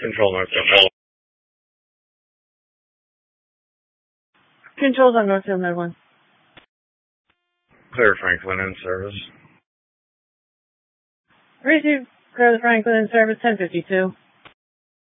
Control Northfield. Controls on Northfield Med 1. Clear Franklin in service. Receive, clear the Franklin in service 1052.